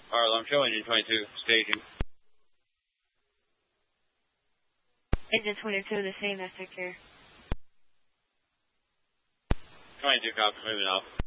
I'm showing you 22 staging. Engine 22, the same, that's take care. 22 copies, moving off.